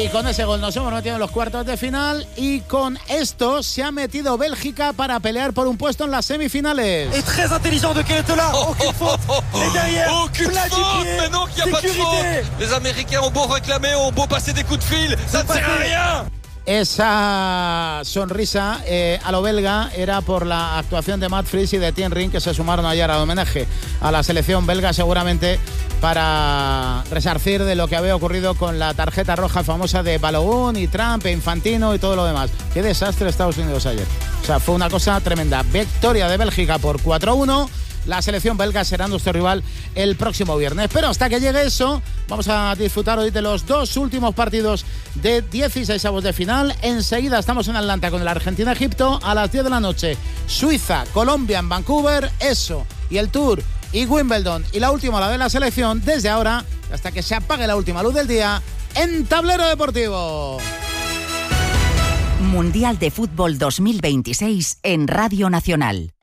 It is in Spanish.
con ese gol nos hemos metido en los cuartos de final y con esto se ha metido Bélgica para pelear por un puesto en las semifinales. Et très intelligent de Keretela. Aucune faute. Et derrière, aucune faute. Mais non, qu'il n'y a pas de faute. Les Américains ont beau réclamer, ont beau passer des coups de fil, ça ne sert à rien. Esa sonrisa a lo belga era por la actuación de Matt Friese y de Thien Ring, que se sumaron ayer al homenaje a la selección belga, seguramente para resarcir de lo que había ocurrido con la tarjeta roja famosa de Balogun y Trump e Infantino y todo lo demás. Qué desastre Estados Unidos ayer. O sea, fue una cosa tremenda. Victoria de Bélgica por 4-1. La selección belga será nuestro rival el próximo viernes. Pero hasta que llegue eso, vamos a disfrutar hoy de los dos últimos partidos de 16avos de final. Enseguida estamos en Atlanta con el Argentina-Egipto a las 10 de la noche. Suiza, Colombia en Vancouver, eso. Y el Tour y Wimbledon. Y la última, la de la selección, desde ahora hasta que se apague la última luz del día en Tablero Deportivo. Mundial de Fútbol 2026 en Radio Nacional.